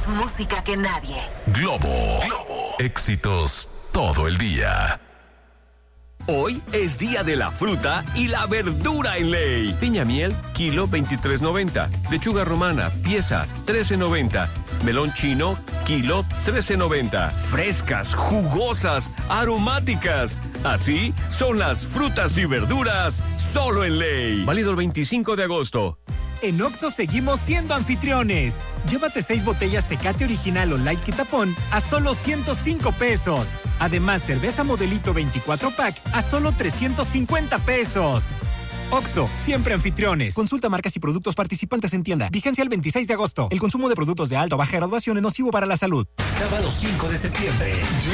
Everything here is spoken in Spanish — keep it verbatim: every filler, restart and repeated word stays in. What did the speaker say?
Más música que nadie. Globo. Globo. Éxitos todo el día. Hoy es día de la fruta y la verdura en Ley. Piña miel, kilo veintitrés noventa. Lechuga romana, pieza trece noventa. Melón chino, kilo trece noventa. Frescas, jugosas, aromáticas. Así son las frutas y verduras solo en Ley. Válido el veinticinco de agosto. En Oxxo seguimos siendo anfitriones. Llévate seis botellas Tecate Original o Light Quitapón a solo ciento cinco pesos. Además, cerveza Modelito veinticuatro pack a solo trescientos cincuenta pesos. Oxxo, siempre anfitriones. Consulta marcas y productos participantes en tienda. Vigencia el veintiséis de agosto. El consumo de productos de alta o baja graduación es nocivo para la salud. Sábado cinco de septiembre.